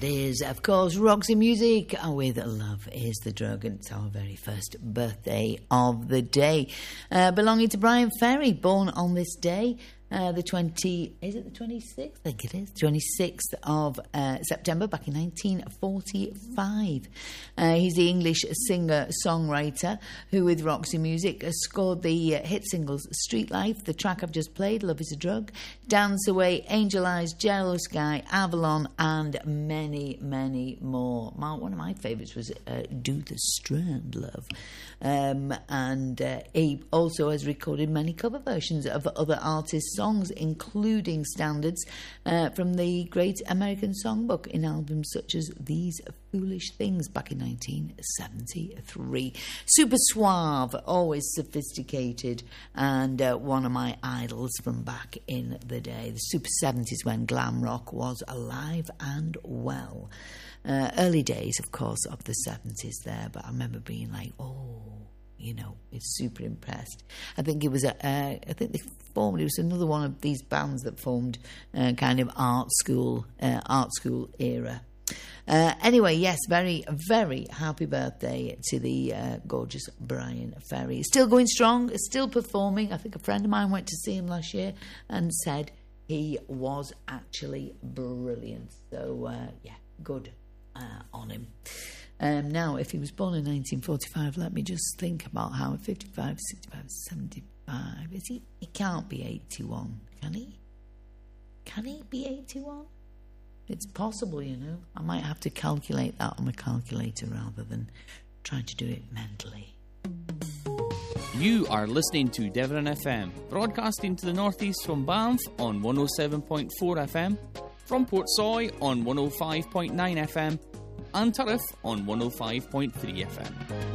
That is, of course, Roxy Music with Love is the Drug, and it's our very first birthday of the day. Belonging to Brian Ferry, born on this day, the 26th? I think it is. 26th of September, back in 1945. He's the English singer-songwriter who, with Roxy Music, has scored the hit singles Street Life, the track I've just played, Love is a Drug, Dance Away, Angel Eyes, Jealous Guy, Avalon, and many, many more. One of my favourites was Do the Strand, Love. And he also has recorded many cover versions of other artists' songs, including standards from the Great American Songbook in albums such as These Foolish Things back in 1973. Super suave, always sophisticated, and one of my idols from back in the day. The Super 70s when glam rock was alive and well. Early days, of course, of the 70s there, but I remember being like, it's super impressed. I think it was it was another one of these bands that formed kind of art school era. Anyway, yes, very, very happy birthday to the gorgeous Brian Ferry. Still going strong, still performing. I think a friend of mine went to see him last year and said he was actually brilliant. So, good on him. Now, if he was born in 1945, let me just think about how 55, 65, 75... He can't be 81, can he? Can he be 81? It's possible, I might have to calculate that on my calculator rather than trying to do it mentally. You are listening to Devon FM, broadcasting to the northeast from Banff on 107.4 FM, from Portsoy on 105.9 FM, and Turriff on 105.3 FM.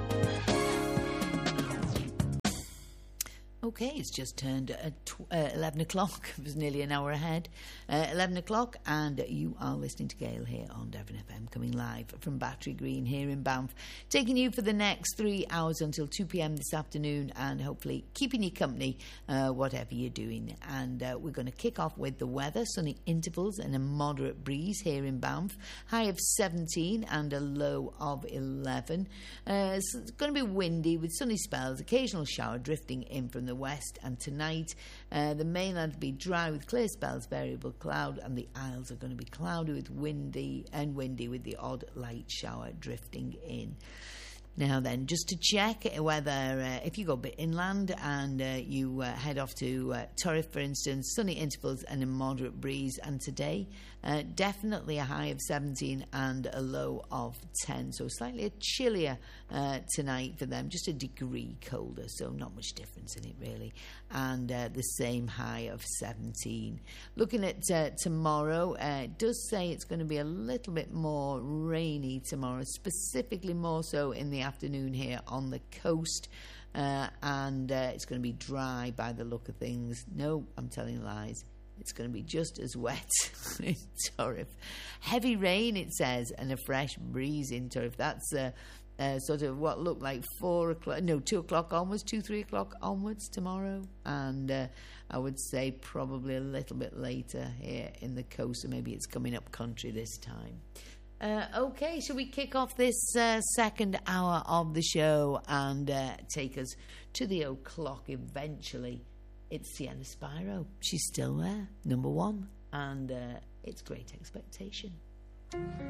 Okay, it's just turned 11 o'clock. It was nearly an hour ahead. 11 o'clock, and you are listening to Gail here on Devon FM, coming live from Battery Green here in Banff, taking you for the next 3 hours until 2 p.m. this afternoon, and hopefully keeping you company, whatever you're doing. And we're going to kick off with the weather, sunny intervals and a moderate breeze here in Banff, high of 17 and a low of 11. So it's going to be windy with sunny spells, occasional shower drifting in from the west, and tonight the mainland will be dry with clear spells, variable cloud, and the Isles are going to be cloudy with windy with the odd light shower drifting in. Now then, just to check whether if you go a bit inland and you head off to Turriff, for instance, sunny intervals and a moderate breeze, and today definitely a high of 17 and a low of 10, so slightly chillier tonight for them, just a degree colder, so not much difference in it really, and the same high of 17. Looking at tomorrow, it does say it's going to be a little bit more rainy tomorrow, specifically more so in the afternoon here on the coast, and it's going to be dry by the look of things. No, I'm telling lies. It's going to be just as wet in Turriff. Heavy rain, it says, and a fresh breeze in Turriff. That's sort of what looked like 2 o'clock onwards, 3 o'clock onwards tomorrow. And I would say probably a little bit later here in the coast, so maybe it's coming up country this time. Okay, shall we kick off this second hour of the show and take us to the o'clock eventually? It's Sienna Spiro. She's still there, number one, and it's Great Expectation.